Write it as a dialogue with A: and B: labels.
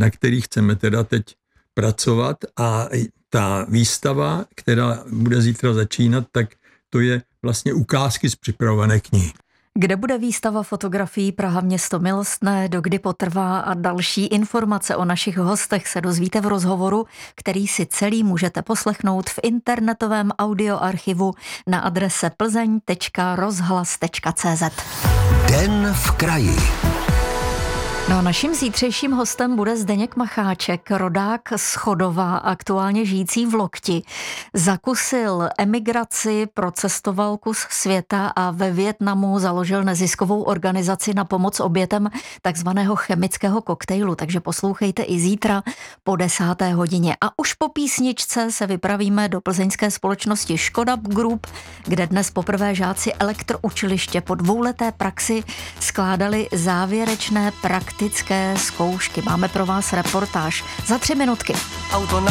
A: na kterých chceme teda teď pracovat, a ta výstava, která bude zítra začínat, tak to je vlastně ukázky z připravované knihy.
B: Kde bude výstava fotografií Praha město milostné, dokdy potrvá a další informace o našich hostech se dozvíte v rozhovoru, který si celý můžete poslechnout v internetovém audioarchivu na adrese plzeň.rozhlas.cz.
C: Den v kraji.
B: No, naším zítřejším hostem bude Zdeněk Macháček, rodák z Chodova, aktuálně žijící v Lokti. Zakusil emigraci, procestoval kus světa a ve Vietnamu založil neziskovou organizaci na pomoc obětem takzvaného chemického koktejlu. Takže poslouchejte i zítra po 10. hodině. A už po písničce se vypravíme do plzeňské společnosti Škoda Group, kde dnes poprvé žáci elektroučiliště po 2leté praxi skládali závěrečné praktické zkoušky. Máme pro vás reportáž za 3 minutky.
C: Auto